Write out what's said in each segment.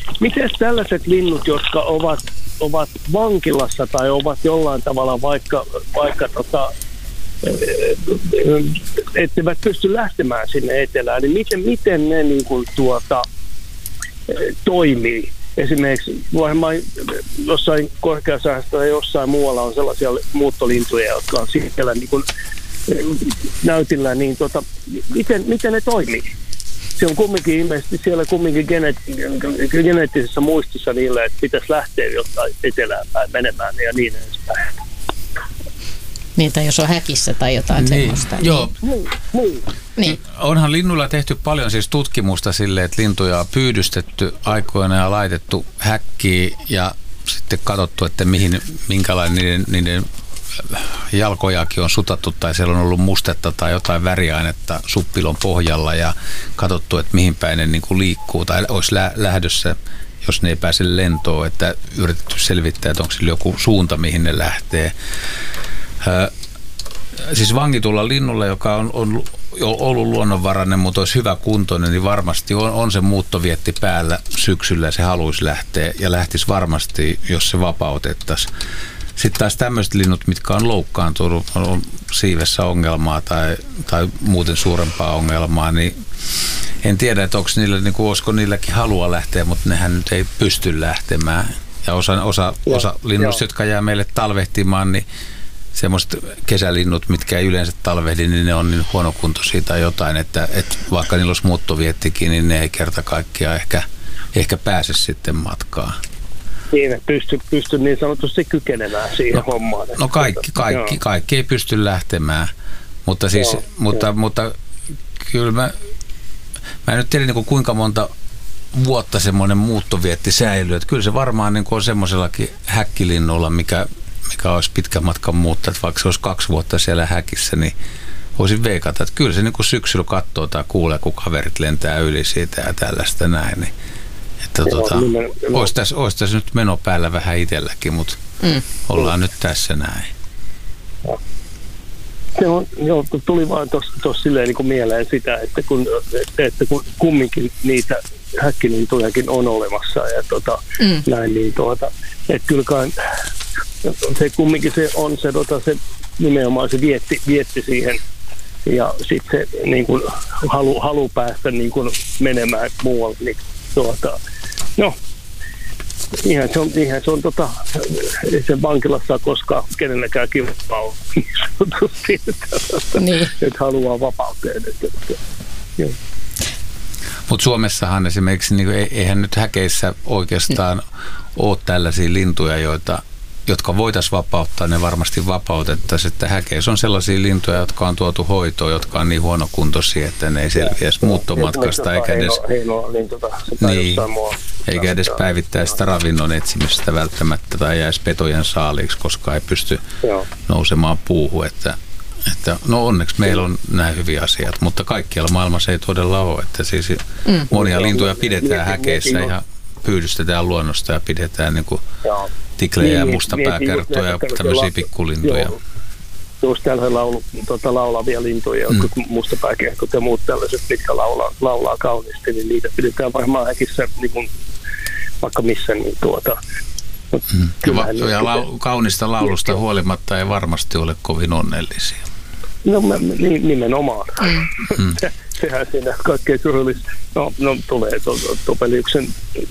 miten tällaiset linnut, jotka ovat vankilassa tai ovat jollain tavalla vaikka etteivät pysty lähtemään sinne etelään, niin miten ne niin kuin toimii? Esimerkiksi varmaan jossain Korkeasaaressa tai jossain muualla on sellaisia muuttolintuja, jotka on siellä niin kuin näytillä, niin miten ne toimii? Se on kumminkin ilmeisesti siellä geneettisessä muistissa niillä, että pitäisi lähteä jotain etelään päin menemään ja niin edespäin. Niin, tai jos on häkissä tai jotain semmoista. Joo. Niin. Onhan linnuilla tehty paljon siis tutkimusta sille, että lintuja on pyydystetty aikoina ja laitettu häkkiin ja sitten katsottu, että minkälainen niiden jalkojakin on sutattu tai siellä on ollut mustetta tai jotain väriainetta suppilon pohjalla ja katsottu, että mihin päin ne niin kuin liikkuu tai olisi lähdössä, jos ne ei pääse lentoon, että yritetty selvittää, että onko sillä joku suunta, mihin ne lähtee. Siis vangitulla linnulla, joka on ollut luonnonvarainen, mutta olisi hyvä kuntoinen, niin varmasti on se muuttovietti päällä syksyllä ja se haluaisi lähteä ja lähtisi varmasti, jos se vapautettaisiin. Sitten taas tämmöiset linnut, mitkä on loukkaantunut, on siivessä ongelmaa tai muuten suurempaa ongelmaa, niin en tiedä, että onko niillä, niin kuin, olisiko niilläkin halua lähteä, mutta nehän nyt ei pysty lähtemään. Ja osa linnuista, jotka jää meille talvehtimaan, niin semmoiset kesälinnut, mitkä ei yleensä talvehdi, niin ne on niin huonokuntoisia tai jotain, että vaikka niillä olisi muuttoviettikin, niin ne ei kerta kaikkiaan ehkä pääse sitten matkaan. Niin, pysty niin sanotusti kykenemään siihen hommaan. No kaikki ei pysty lähtemään, mutta siis, mutta kyllä mä en nyt tiedä niin kuinka monta vuotta semmoinen muuttovietti säilyy, että kyllä se varmaan niin on semmoisellakin häkkilinnulla, mikä olisi pitkän matkan muuttaa, että vaikka se olisi 2 vuotta siellä häkissä, niin voisin veikata, että kyllä se niin kuin syksyllä katsoo tai kuulee, kun kaverit lentää yli siitä ja tällaista näin, niin että olisi tässä nyt meno päällä vähän itselläkin, mutta ollaan nyt tässä näin. Tuli vaan tuossa silleen niin kuin mieleen sitä, että kun kumminkin niitä häkkilintujakin on olemassa ja näin, niin että kylläkään se kumminkin se on se nimenomaan se vietti siihen ja sitten se niin kuin halu päästä niin kuin menemään muualle, niin Eihän se on se vankilassa koskaan kenelläkään kilpaa ole niin sanotusti, että haluaa vapauteen. Mutta Suomessahan esimerkiksi niin eihän nyt häkeissä oikeastaan ole tällaisia lintuja, jotka voitaisiin vapauttaa, ne varmasti vapautettaisiin, että häkeissä on sellaisia lintuja, jotka on tuotu hoitoon, jotka on niin huonokuntoisia, että ne ei selviäisi muuttomatkasta eikä edes päivittäistä ravinnon etsimistä välttämättä tai jäisi petojen saaliiksi, koska ei pysty nousemaan puuhun, että no onneksi meillä on nämä hyviä asiat, mutta kaikkialla maailmassa ei todella ole, että siis monia lintuja pidetään häkeissä ja pyydystetään luonnosta ja pidetään niin kuin tiklejä ja mustapääkertoja ja tämmöisiä pikkulintuja. Just tällaisia laulavia lintuja, jotkut mustapääkertot ja muut tällaiset, mitkä laulaa kauniisti, niin niitä pidetään varmaan häkissä niin kuin vaikka missä. Niin kaunista laulusta huolimatta ei varmasti ole kovin onnellisia. No nimenomaan. Sehän siinä kaikkein surullista. No tulee Topeliuksen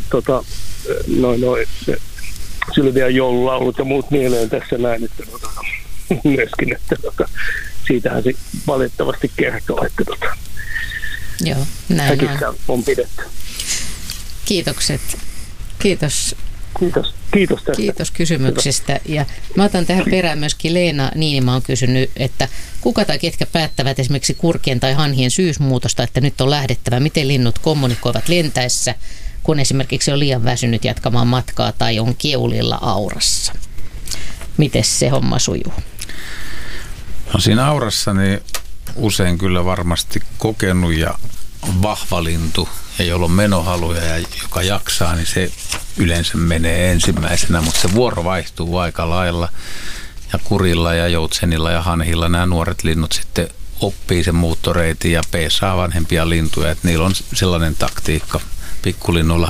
Sylvian joululaulut ja muut mieleen tässä näin, että myöskin, että siitähän se valitettavasti kertoo, että joo, näin on pidetty. Kiitokset. Kiitos tästä. Kiitos kysymyksestä. Ja mä otan tähän perään myöskin Leena Niinimä on kysynyt, että kuka tai ketkä päättävät esimerkiksi kurkien tai hanhien syysmuutosta, että nyt on lähdettävä, miten linnut kommunikoivat lentäessä, kun esimerkiksi on liian väsynyt jatkamaan matkaa tai on keulilla aurassa. Mites se homma sujuu? No siinä aurassa niin usein kyllä varmasti kokenut ja vahva lintu, ja jolla on menohaluja ja joka jaksaa, niin se yleensä menee ensimmäisenä, mutta se vuoro vaihtuu aika lailla. Ja kurilla ja joutsenilla ja hanhilla nämä nuoret linnut sitten oppii sen muuttoreitin ja peesaa vanhempia lintuja, että niillä on sellainen taktiikka pikkulinnuilla